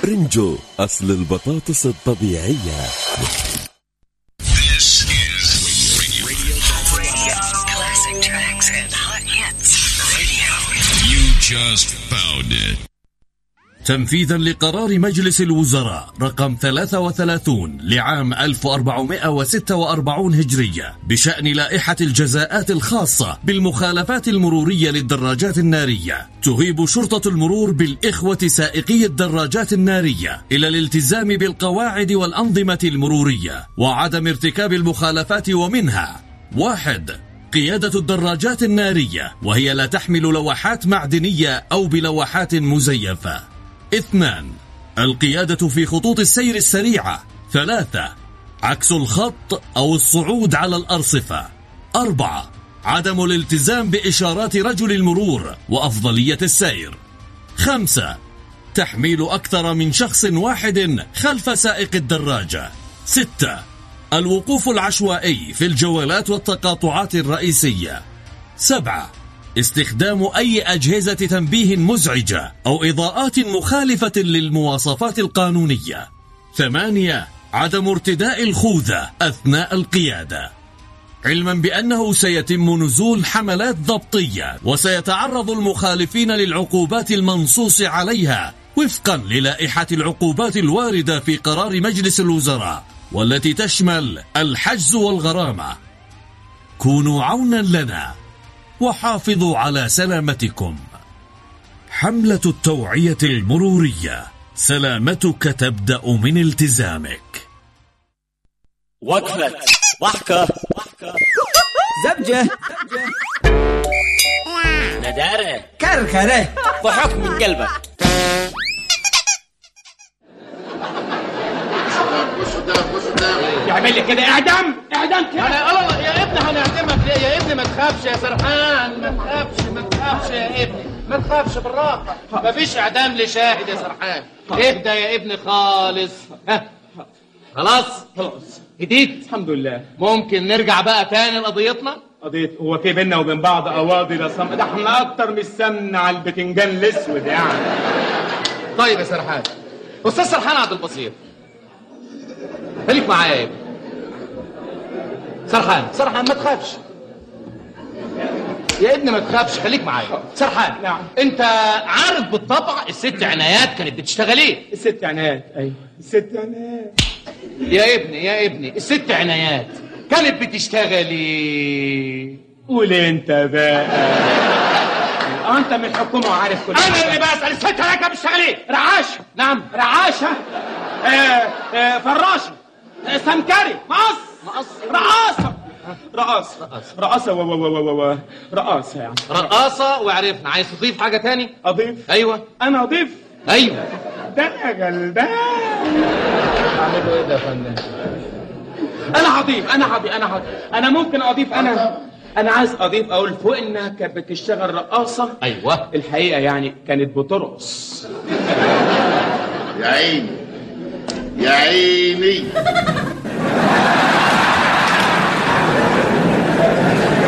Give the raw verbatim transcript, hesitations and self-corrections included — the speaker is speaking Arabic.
برنجو أصل البطاطس الطبيعية. Just found it. تنفيذا لقرار مجلس الوزراء رقم ثلاثة وثلاثين لعام ألف وأربعمائة وستة وأربعين هجرية بشأن لائحة الجزاءات الخاصة بالمخالفات المرورية للدراجات النارية، تهيب شرطة المرور بالإخوة سائقي الدراجات النارية إلى الالتزام بالقواعد والأنظمة المرورية وعدم ارتكاب المخالفات، ومنها: واحد، قيادة الدراجات النارية وهي لا تحمل لوحات معدنية أو بلوحات مزيفة. اثنان، القيادة في خطوط السير السريعة. ثلاثة، عكس الخط أو الصعود على الأرصفة. أربعة، عدم الالتزام بإشارات رجل المرور وأفضلية السير. خمسة، تحميل أكثر من شخص واحد خلف سائق الدراجة. ستة، الوقوف العشوائي في الجولات والتقاطعات الرئيسية. سبعة، استخدام أي أجهزة تنبيه مزعجة أو إضاءات مخالفة للمواصفات القانونية. ثمانية، عدم ارتداء الخوذة أثناء القيادة، علما بأنه سيتم نزول حملات ضبطية وسيتعرض المخالفين للعقوبات المنصوص عليها وفقا للائحة العقوبات الواردة في قرار مجلس الوزراء، والتي تشمل الحجز والغرامة. كونوا عونا لنا وحافظوا على سلامتكم. حملة التوعية المرورية، سلامتك تبدأ من التزامك. وقفة ضحكة زبجة ندارة كركرة ضحك من قلبك. يعمل لي كده اعدام اعدام كده. انا الله يا ابني هنعدمك ليه يا ابني؟ ما تخافش يا سرحان، ما تخافش ما تخافش يا ابني، ما تخافش بالراحه، ما فيش اعدام لشاهد يا سرحان. اهدى يا ابني خالص. ها خلاص خلاص جديد الحمد لله. ممكن نرجع بقى تاني لقضيتنا. قضية هو في بيننا وبين بعض قواضي ده صم... ده احنا اكتر من السمن على البتنجان الاسود يعني. طيب يا سرحان، استاذ سرحان عبد البصير، خليك معايا يا ابني. سرحان سرحان ما تخافش يا ابني، ما تخافش، خليك معايا. سرحان نعم. انت عارف بالطبع الست عنايات كانت بتشتغل ايه؟ الست عنايات ايوه الست عنايات يا ابني يا ابني الست عنايات كانت بتشتغل ايه؟ قول انت بقى. اه انت من الحكومه وعارف كل انا حاجة. اللي بسال الست عنايات كانت بتشتغل ايه؟ رعاشه. نعم رعاشه. آه آه فراشه. آه سمكري. مقص مقص رقاصه رقاصه رقاصه و و و و رقاصه يعني رقاصه. وعرفنا، عايز تضيف حاجه تاني؟ اضيف؟ ايوه انا اضيف. ايوه ده يا غلبان. اعملوا ايه ده يا فندم؟ انا هضيف انا هضيف انا هضيف انا ممكن اضيف. انا انا عايز اضيف اقول فوق انها كانت بتشتغل رقاصه. ايوه الحقيقه يعني كانت بترقص. يا عيني يا عيني.